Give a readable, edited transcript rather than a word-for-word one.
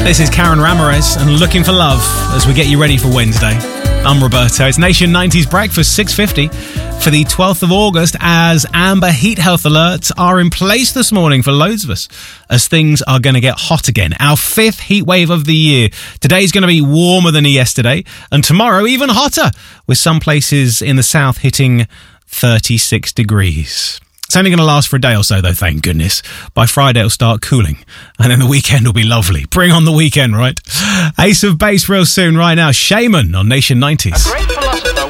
This is Karen Ramirez and Looking for Love as we get you ready for Wednesday. I'm Roberto. It's Nation 90s Breakfast, 6:50 for the 12th of August as amber heat health alerts are in place this morning for loads of us as things are going to get hot again. Our 5th heat wave of the year. Today's going to be warmer than yesterday and tomorrow even hotter with some places in the south hitting 36 degrees. It's only going to last for a day or so, though, thank goodness. By Friday, it'll start cooling, and then the weekend will be lovely. Bring on the weekend, right? Ace of Base real soon, right now. Shaman on Nation 90s. A grateful